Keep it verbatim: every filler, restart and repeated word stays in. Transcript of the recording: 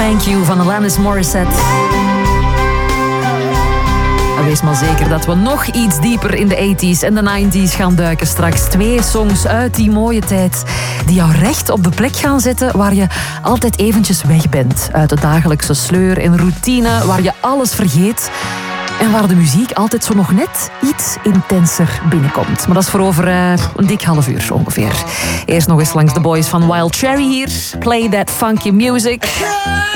Thank You van Alanis Morissette. En wees maar zeker dat we nog iets dieper in de tachtiger en de negentiger gaan duiken straks. Twee songs uit die mooie tijd die jou recht op de plek gaan zetten waar je altijd eventjes weg bent. Uit de dagelijkse sleur en routine, waar je alles vergeet. En waar de muziek altijd zo nog net iets intenser binnenkomt. Maar dat is voor over uh, een dik half uur ongeveer. Eerst nog eens langs de boys van Wild Cherry hier. Play that funky music.